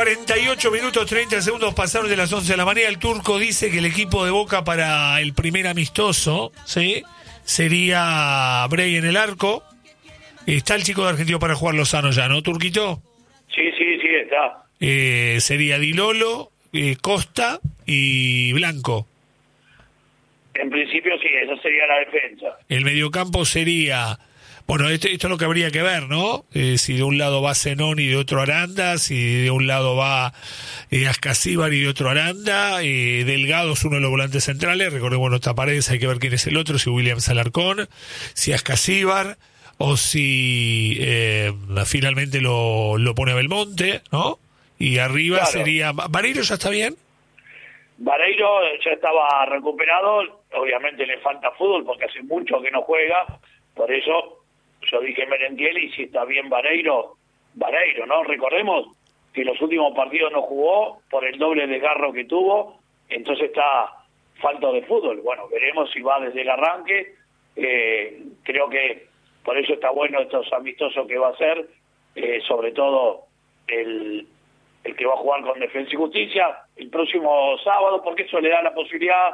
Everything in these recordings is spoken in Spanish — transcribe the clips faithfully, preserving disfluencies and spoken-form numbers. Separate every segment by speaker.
Speaker 1: cuarenta y ocho minutos, treinta segundos pasaron de las once de la mañana. El Turco dice que el equipo de Boca para el primer amistoso, ¿sí?, sería Bray en el arco. Está el chico de Argentino para jugar Lozano ya, ¿no, Turquito?
Speaker 2: Sí, sí, sí, está.
Speaker 1: Eh, sería Di Lolo, eh, Costa y Blanco.
Speaker 2: En principio sí, esa sería la defensa.
Speaker 1: El mediocampo sería... Bueno, esto, esto es lo que habría que ver, ¿no? Eh, si de un lado va Zenón y de otro Aranda, si de un lado va eh, Ascasíbar y de otro Aranda, eh, Delgado es uno de los volantes centrales, recordemos nuestra pared, hay que ver quién es el otro, si Williams Alarcón, si Ascasíbar, o si eh, finalmente lo, lo pone Belmonte, ¿no? Y arriba claro. Sería... ¿Vareiro ya está bien?
Speaker 2: Vareiro ya estaba recuperado, obviamente le falta fútbol porque hace mucho que no juega, por eso... Yo dije Merentiel y si está bien Vareiro, Vareiro, ¿no? Recordemos que los últimos partidos no jugó por el doble desgarro que tuvo, entonces está falto de fútbol. Bueno, veremos si va desde el arranque. Eh, creo que por eso está bueno estos amistosos que va a hacer, eh, sobre todo el, el que va a jugar con Defensa y Justicia el próximo sábado, porque eso le da la posibilidad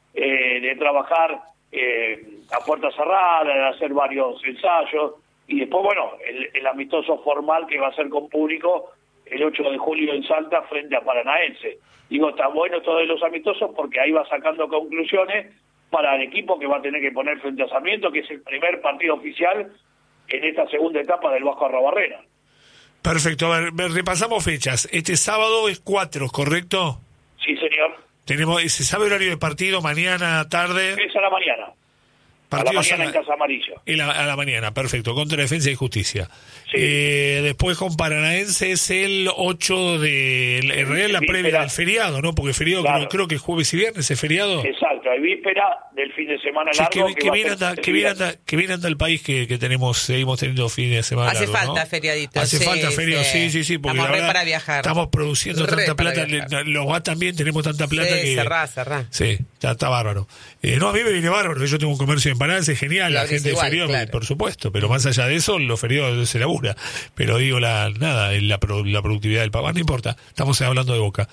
Speaker 2: eh, de trabajar Eh, a puerta cerrada, de hacer varios ensayos y después, bueno, el, el amistoso formal que va a ser con público el ocho de julio en Salta frente a Paranaense. Digo, está bueno todos los amistosos porque ahí va sacando conclusiones para el equipo que va a tener que poner frente a Sarmiento, que es el primer partido oficial en esta segunda etapa del Vasco Arrobarrena.
Speaker 1: Perfecto, a ver, repasamos fechas. Este sábado es cuatro, ¿correcto?
Speaker 2: Sí, señor.
Speaker 1: Tenemos, ¿se sabe horario de partido? ¿Mañana, tarde?
Speaker 2: Es a la mañana.
Speaker 1: Partido
Speaker 2: a la mañana a la, en Casa Amarilla.
Speaker 1: Y la, a la mañana, perfecto, contra Defensa y Justicia.
Speaker 2: Sí.
Speaker 1: Eh, después con Paranaense es el ocho de... En realidad la previa del feriado, ¿no? Porque feriado claro. creo, creo que es jueves y viernes, ¿es feriado?
Speaker 2: Exacto, hay víspera del fin de semana largo.
Speaker 1: Sí, que, que, que, bien anda, que, bien anda, que bien anda el país que, que tenemos, seguimos teniendo fines de semana
Speaker 3: Hace
Speaker 1: largo,
Speaker 3: falta
Speaker 1: ¿no?
Speaker 3: feriadito.
Speaker 1: Hace
Speaker 3: sí,
Speaker 1: falta feriado, sí, sí, sí. Porque
Speaker 3: estamos re para viajar.
Speaker 1: Estamos produciendo
Speaker 3: re
Speaker 1: tanta plata, le, los va también, tenemos tanta plata
Speaker 3: sí,
Speaker 1: que...
Speaker 3: cerrá, cerrá.
Speaker 1: Sí, ya está bárbaro. Eh, no, a mí me viene bárbaro, yo tengo un comercio de empanadas, es genial, la gente
Speaker 3: igual,
Speaker 1: de feriado,
Speaker 3: claro.
Speaker 1: por supuesto, pero más allá de eso, los feriados se labura. Pero digo, la nada, la, la productividad del papá, no importa, estamos hablando de Boca.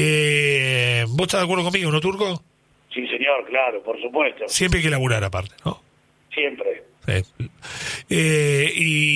Speaker 1: Eh, ¿Vos estás de acuerdo conmigo, no, Turco?
Speaker 2: Sí, señor, claro, por supuesto.
Speaker 1: Siempre hay que laburar aparte, ¿no?
Speaker 2: Siempre.
Speaker 1: Sí. Eh,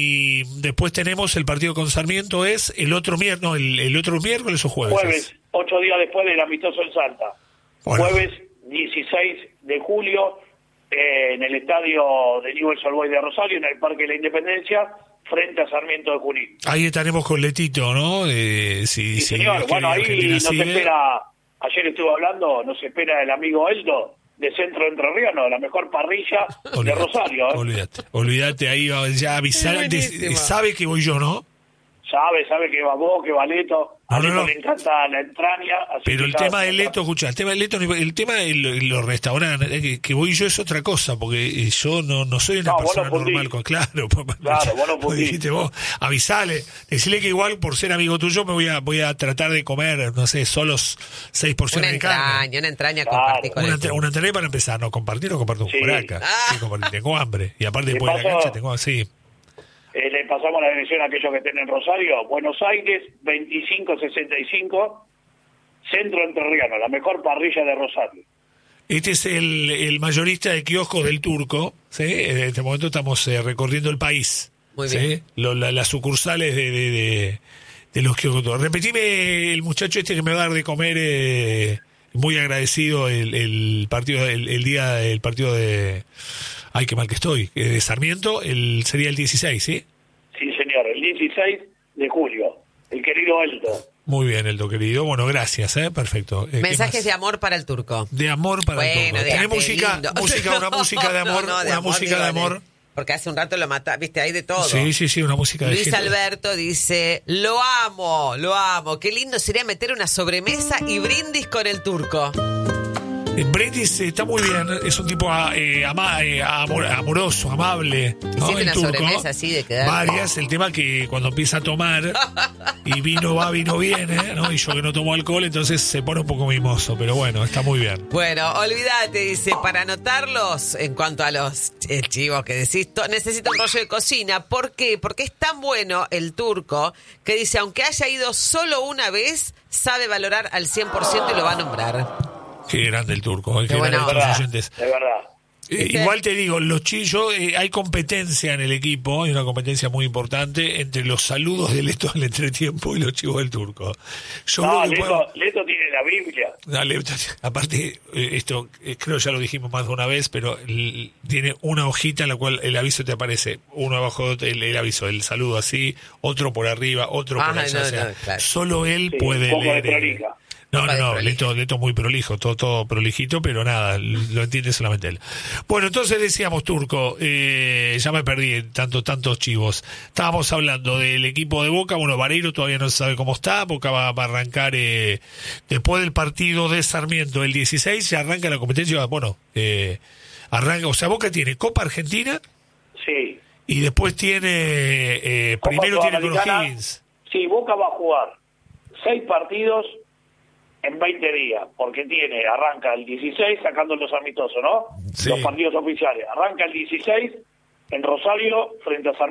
Speaker 1: y después tenemos el partido con Sarmiento, es el otro miércoles, no, el, el otro miércoles o jueves.
Speaker 2: Jueves, ocho días después del amistoso en Salta. Bueno. Jueves dieciséis de julio, eh, en el estadio de Newell's Old Boys de Rosario, en el Parque de la Independencia, frente a Sarmiento de Junín.
Speaker 1: Ahí estaremos con Letito, ¿no? Eh, si,
Speaker 2: sí,
Speaker 1: si
Speaker 2: señor. Bueno, ahí nos
Speaker 1: sigue.
Speaker 2: espera, ayer estuve hablando, nos espera el amigo Eldo, de Centro Entrerriano, la mejor parrilla olvidate, de Rosario. ¿eh?
Speaker 1: Olvídate, olvídate, ahí ya avisar, de, sabe que voy yo, ¿no?
Speaker 2: Sabe, sabe que va vos, que va Leto. A
Speaker 1: no,
Speaker 2: Leto
Speaker 1: no, no.
Speaker 2: le encanta la entraña. Así
Speaker 1: pero el tema del
Speaker 2: de
Speaker 1: Leto, escuchá, el tema del Leto, el tema de los, los restaurantes, que, que voy yo es otra cosa, porque yo no, no soy una
Speaker 2: no,
Speaker 1: persona
Speaker 2: no
Speaker 1: normal. Con, claro,
Speaker 2: claro, vos no
Speaker 1: vos dijiste vos, avisale, decirle que igual por ser amigo tuyo me voy a voy a tratar de comer, no sé, solos seis porciones
Speaker 3: una
Speaker 1: de carne.
Speaker 3: Una entraña, una entraña
Speaker 2: claro.
Speaker 3: compartir con
Speaker 1: una,
Speaker 3: el
Speaker 1: una entraña para empezar, no compartir, no comparto
Speaker 2: sí.
Speaker 1: un buraca.
Speaker 3: Ah.
Speaker 1: Sí, tengo hambre. Y aparte después de la cancha tengo así.
Speaker 2: Eh, le pasamos la dirección a aquellos que estén en Rosario, Buenos Aires, veinticinco sesenta y cinco, Centro Entrerriano, la mejor parrilla de Rosario.
Speaker 1: Este es el, el mayorista de kioscos del Turco, ¿sí? En este momento estamos eh, recorriendo el país.
Speaker 3: Muy bien.
Speaker 1: ¿Sí? Lo, la, las sucursales de, de, de, de los kioscos. Repetime el muchacho este que me va a dar de comer, eh, muy agradecido el, el partido, el, el día el partido de... Ay, qué mal que estoy. Eh, de Sarmiento, el sería el dieciséis, ¿sí?
Speaker 2: Sí, señor, el dieciséis de julio. El querido Eldo.
Speaker 1: Muy bien, Eldo, querido. Bueno, gracias, ¿eh? Perfecto. Eh,
Speaker 3: Mensajes de amor para el Turco.
Speaker 1: De amor para
Speaker 3: bueno,
Speaker 1: el Turco.
Speaker 3: Tiene
Speaker 1: música, música, una música de amor,
Speaker 3: no, no, de
Speaker 1: una
Speaker 3: amor,
Speaker 1: música
Speaker 3: digo,
Speaker 1: de amor.
Speaker 3: Porque hace un rato lo mata, viste, hay de todo.
Speaker 1: Sí, sí, sí, una música de
Speaker 3: Luis
Speaker 1: gesto.
Speaker 3: Alberto dice, lo amo, lo amo. Qué lindo sería meter una sobremesa y brindis con el Turco.
Speaker 1: Eh, Brindis eh, está muy bien, es un tipo ah, eh, ama- eh, amor- amoroso, amable, ¿no?
Speaker 3: Hiciste
Speaker 1: El
Speaker 3: una
Speaker 1: turco.
Speaker 3: sobremesa así de quedar.
Speaker 1: Varias, el tema que cuando empieza a tomar y vino va, vino viene, ¿no? Y yo que no tomo alcohol, entonces se pone un poco mimoso, pero bueno, está muy bien.
Speaker 3: Bueno, olvídate, dice, para anotarlos en cuanto a los eh, chivos que decís, to- necesito un rollo de cocina. ¿Por qué? Porque es tan bueno el turco que dice, aunque haya ido solo una vez, sabe valorar al cien por ciento y lo va a nombrar.
Speaker 1: Qué grande el turco, eh, qué
Speaker 3: Qué buena
Speaker 1: grande
Speaker 3: onda.
Speaker 1: los oyentes.
Speaker 2: De verdad.
Speaker 1: Eh,
Speaker 3: ¿Viste?
Speaker 1: igual te digo, los chillos, eh, hay competencia en el equipo, hay una competencia muy importante entre los saludos de Leto al entretiempo y los chivos del turco. Yo
Speaker 2: No,
Speaker 1: creo que
Speaker 2: Leto,
Speaker 1: puedo-
Speaker 2: Leto tiene la Biblia.
Speaker 1: Dale, aparte, eh, esto eh, creo ya lo dijimos más de una vez, pero el- tiene una hojita en la cual el aviso te aparece, uno abajo de otro, el, el aviso, el saludo así, otro por arriba, otro por
Speaker 3: Ah,
Speaker 1: allá.
Speaker 3: no,
Speaker 1: o sea,
Speaker 3: no, claro.
Speaker 1: solo él
Speaker 2: Sí,
Speaker 1: puede
Speaker 2: un poco de
Speaker 1: leer. eh,
Speaker 2: prolija.
Speaker 1: No,
Speaker 3: Poco
Speaker 1: no,
Speaker 3: de
Speaker 1: no,
Speaker 3: prolijo.
Speaker 1: Leto, Leto muy prolijo, todo, todo prolijito, pero nada, lo entiende solamente él. Bueno, entonces decíamos, Turco, eh, ya me perdí en tantos, tantos chivos. Estábamos hablando del equipo de Boca, bueno, Vareiro todavía no se sabe cómo está, Boca va, va a arrancar eh, después del partido de Sarmiento el dieciséis, ya arranca la competencia, bueno, eh, arranca, o sea, Boca tiene Copa Argentina
Speaker 2: Sí.
Speaker 1: y después tiene, eh,
Speaker 2: Copa
Speaker 1: primero tiene con
Speaker 2: Sudamericana.
Speaker 1: O'Higgins.
Speaker 2: Sí, Boca va a jugar seis partidos en veinte días, porque tiene, arranca el dieciséis sacando los amistosos, ¿no?
Speaker 1: Sí.
Speaker 2: Los partidos oficiales. Arranca el dieciséis en Rosario frente a Sarmiento.